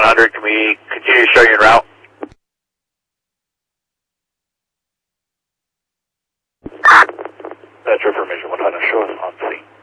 100, can we continue to show you en route? Metro Information 100, show us on scene.